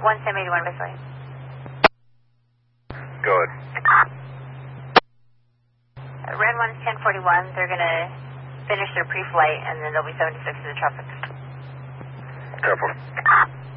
1781, Vasily. Go ahead. Red 1's 1041. They're going to finish their pre-flight, and then they'll be 76 to the tropics. Careful.